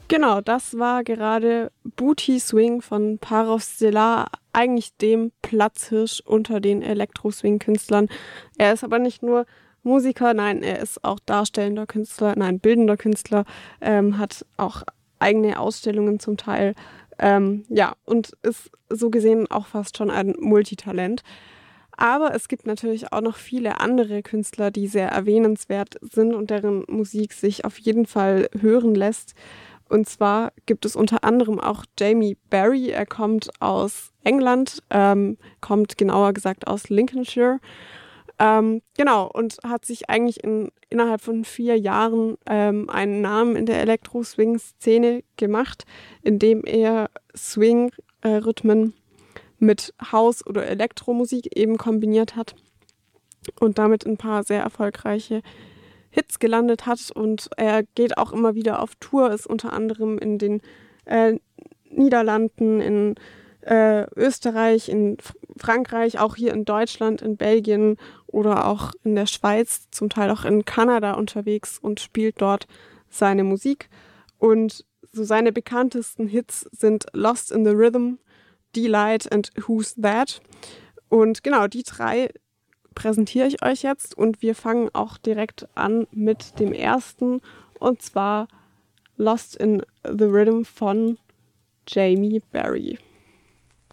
Genau, das war gerade Booty Swing von Parov Stelar, eigentlich dem Platzhirsch unter den Elektro-Swing-Künstlern. Er ist aber nicht nur Musiker, nein, er ist auch darstellender Künstler, nein, bildender Künstler, hat auch eigene Ausstellungen zum Teil, ja, und ist so gesehen auch fast schon ein Multitalent. Aber es gibt natürlich auch noch viele andere Künstler, die sehr erwähnenswert sind und deren Musik sich auf jeden Fall hören lässt. Und zwar gibt es unter anderem auch Jamie Barry. Er kommt aus England, kommt genauer gesagt aus Lincolnshire. Genau, und hat sich eigentlich innerhalb von 4 Jahren einen Namen in der Elektro-Swing-Szene gemacht, indem er Swing-Rhythmen mit House- oder Elektromusik eben kombiniert hat und damit ein paar sehr erfolgreiche Hits gelandet hat. Und er geht auch immer wieder auf Tour, ist unter anderem in den äh, Niederlanden, in Österreich, in Frankreich, auch hier in Deutschland, in Belgien oder auch in der Schweiz, zum Teil auch in Kanada unterwegs und spielt dort seine Musik. Und so seine bekanntesten Hits sind Lost in the Rhythm, Delight and Who's That? Und genau, die 3 präsentiere ich euch jetzt und wir fangen auch direkt an mit dem ersten und zwar Lost in the Rhythm von Jamie Barry.